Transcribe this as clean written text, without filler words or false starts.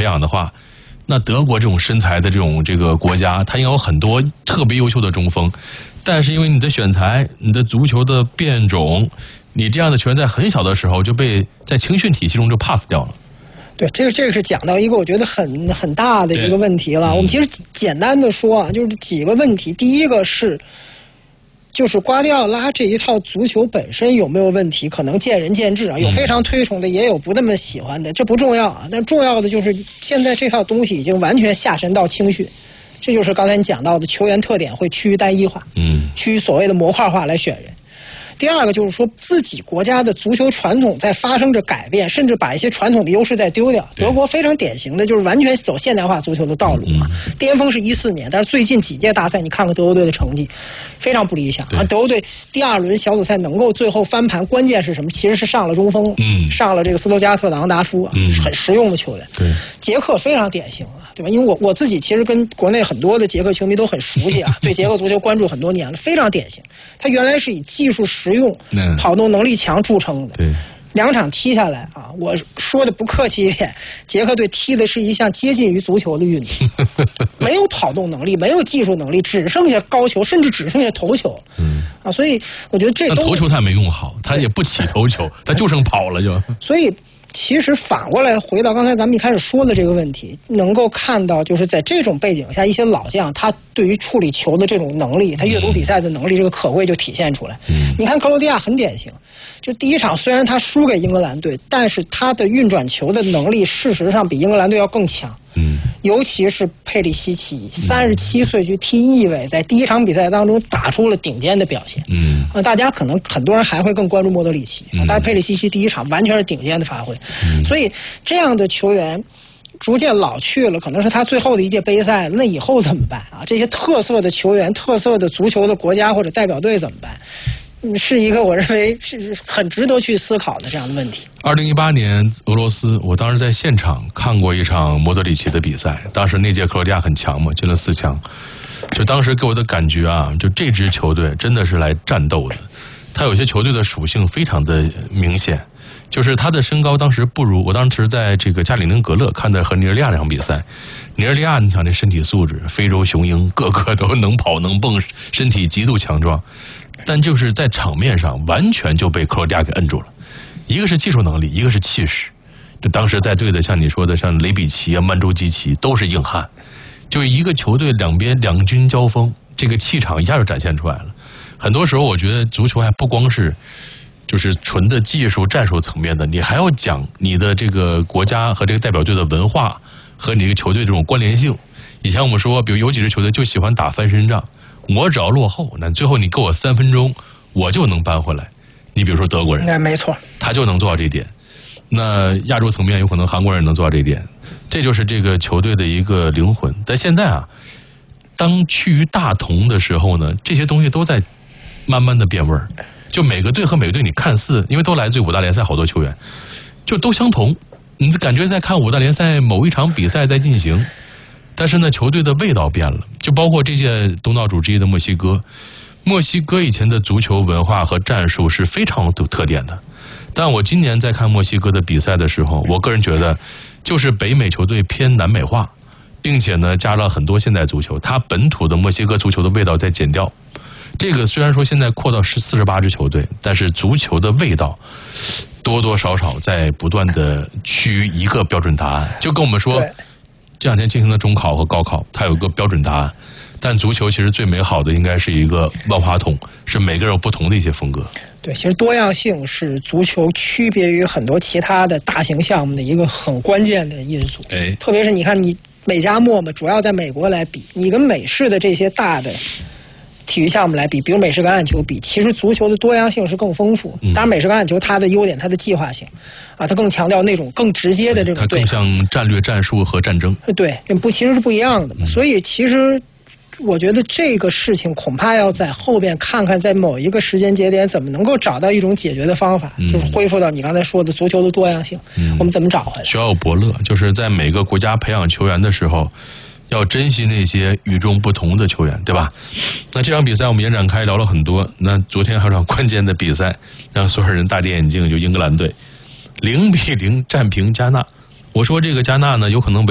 培养的话，那德国这种身材的这个国家，它应该有很多特别优秀的中锋，但是因为你的选材、你的足球的变种，你这样的球员在很小的时候就被在青训体系中就 pass 掉了。 对，这个是讲到一个我觉得很大的一个问题了。我们其实简单的说啊，就是几个问题。第一个是，就是瓜迪奥拉这一套足球本身有没有问题，可能见仁见智啊，有非常推崇的，也有不那么喜欢的，这不重要啊。但重要的就是现在这套东西已经完全下沉到青训，这就是刚才你讲到的球员特点会趋于单一化，趋于所谓的模块化来选人。第二个就是说，自己国家的足球传统在发生着改变，甚至把一些传统的优势在丢掉。德国非常典型的就是完全走现代化足球的道路嘛，巅峰是14年，但是最近几届大赛你看看德国队的成绩非常不理想啊。德国队第2轮小组赛能够最后翻盘，关键是什么？其实是上了中锋，上了这个斯托加特的昂达夫，很实用的球员。对，捷克非常典型啊，对吧？因为我自己其实跟国内很多的捷克球迷都很熟悉啊，对捷克足球关注很多年了，非常典型。他原来是以技术实用、跑动能力强著称的。对，2场踢下来啊，我说的不客气一点，捷克队踢的是一项接近于足球的运动，没有跑动能力，没有技术能力，只剩下高球，甚至只剩下头球。所以我觉得这都头球他没用好，他也不起头球，他就剩跑了就。 所以其实反过来回到刚才咱们一开始说的这个问题，能够看到就是在这种背景下，一些老将他对于处理球的这种能力，他阅读比赛的能力，这个可贵就体现出来。你看克罗地亚很典型，就第1场虽然他输给英格兰队，但是他的运转球的能力事实上比英格兰队要更强。尤其是佩里西奇37岁去踢翼卫，在第1场比赛当中打出了顶尖的表现。大家可能很多人还会更关注莫德里奇，但是佩里西奇第1场完全是顶尖的发挥。所以这样的球员逐渐老去了，可能是他最后的一届杯赛，那以后怎么办啊？这些特色的球员、特色的足球的国家或者代表队怎么办？是一个我认为是很值得去思考的这样的问题。 2018年俄罗斯，我当时在现场看过一场莫德里奇的比赛，当时那届克罗地亚很强嘛，进了4强。就当时给我的感觉啊，就这支球队真的是来战斗的。他有些球队的属性非常的明显，就是他的身高当时不如我当时在这个加里宁格勒看的和尼日利亚那场比赛。尼日利亚你想这身体素质，非洲雄鹰个个都能跑能蹦，身体极度强壮。但就是在场面上完全就被克罗地亚给摁住了，一个是技术能力，一个是气势。就当时在队的像你说的像雷比奇啊、曼朱基奇都是硬汉，就是一个球队两边两军交锋，这个气场一下就展现出来了。很多时候我觉得足球还不光是就是纯的技术战术层面的，你还要讲你的这个国家和这个代表队的文化和你这个球队这种关联性。以前我们说比如有几支球队就喜欢打翻身仗，我只要落后，那最后你给我3分钟，我就能扳回来。你比如说德国人， 那没错， 他就能做到这一点。那亚洲层面有可能韩国人能做到这一点，这就是这个球队的一个灵魂。但现在啊，当趋于大同的时候呢，这些东西都在慢慢的变味儿。就每个队和每个队，你看似因为都来自于5大联赛，好多球员就都相同，你感觉在看5大联赛某一场比赛在进行。但是呢，球队的味道变了，就包括这届东道主之一的墨西哥。墨西哥以前的足球文化和战术是非常有特点的，但我今年在看墨西哥的比赛的时候，我个人觉得就是北美球队偏南美化，并且呢加了很多现代足球，它本土的墨西哥足球的味道在减掉。这个虽然说现在扩到48支球队，但是足球的味道多多少少在不断的趋于一个标准答案。就跟我们说这2天进行的中考和高考，它有一个标准答案，但足球其实最美好的应该是一个万花筒，是每个人有不同的一些风格。 对，其实多样性是足球区别于很多其他的大型项目的一个很关键的因素。特别是你看，你美加墨嘛，主要在美国来比，你跟美式的这些大的体育项目来比，比如美式橄榄球比，其实足球的多样性是更丰富。当然，美式橄榄球它的优点，它的计划性啊，它更强调那种更直接的这种对抗， 它更像战略、战术和战争。 对，其实是不一样的嘛。所以其实我觉得这个事情恐怕要在后边看看，在某一个时间节点怎么能够找到一种解决的方法，就是恢复到你刚才说的足球的多样性。我们怎么找回来？ 需要有伯乐，就是在每个国家培养球员的时候，要珍惜那些与众不同的球员，对吧？那这场比赛我们延展开聊了很多。那昨天还有场关键的比赛，让所有人大跌眼镜，就英格兰队0-0战平加纳。我说这个加纳呢，有可能